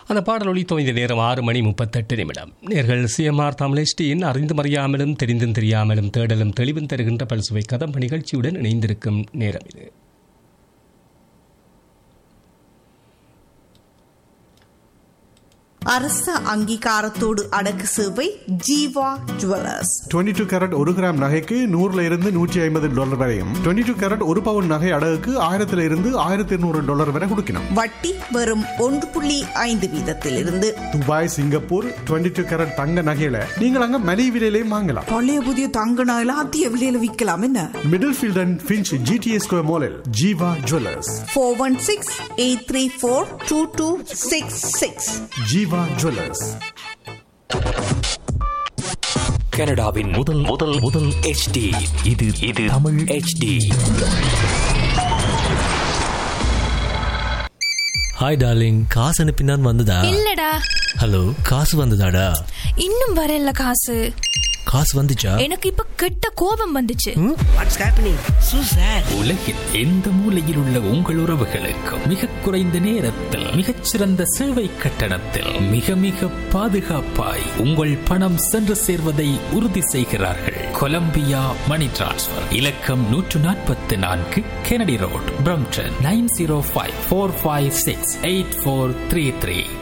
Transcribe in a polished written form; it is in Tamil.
அந்த பாடல் ஒலித்தோ இந்த நேரம் 6:38. நேர்கள் சிஎம்ஆர் தமிழ் HDயின் அறிந்தும் அறியாமலும் தெரிந்தும் தெரியாமலும் தேடலும் தெளிவும் தருகின்ற பல்சுவை கதம்ப நிகழ்ச்சியுடன் இணைந்திருக்கும் நேரம் இது. அரச அங்கீகாரத்தோடு அடக்கு சேவை ஜீவா ஜுவல்லர்ஸ். 22 கேரட் 1 கிராம் நகைக்கு $100 வரையும், 22 கேரட் 1 பவுன் நகை அடகுக்கு $1,000 வரை கொடுக்கணும். வட்டி வெறும் 1.5% துபாய், சிங்கப்பூர் 22 கேரட் தங்க நகையில நீங்கள் அங்க மலிவு விலையிலையும் வாங்கலாம். பழைய புதிய தங்க நகையில அதிக விலையில விற்கலாம். என்ன middle field and Finch GTA square மாலில் ஜீவா ஜுவல்லர்ஸ். 416-834-2266. ஜீவா ஜுவல்லர்ஸ். கனடாவின் முதல் HD. இது தமிழ் HD. ஹாய் டார்லிங், காசு அனுப்பினான் வந்ததா? இல்லடா. ஹலோ, காசு வந்ததாடா? இன்னும் வரல. காசு வந்துச்சா? எனக்கு இப்ப கெட்ட கோபம் வந்துச்சு. What's happening so sir? உலகில் எந்த மூலையில் உள்ள உங்கள் உறவுகளுக்கு மிக குறைந்த நேரத்தில் மிகச்சிறந்த சேவை கட்டணத்தில் மிக மிக பாதுகாப்பாய் உங்கள் பணம் சென்று சேர்வதை உறுதி செய்கிறார்கள். கொலம்பியா மணி டிரான்ஸ்ஃபர். இலக்கம் 144 கெனடி ரோட், பிரம்ப்டன் 905-456-8433.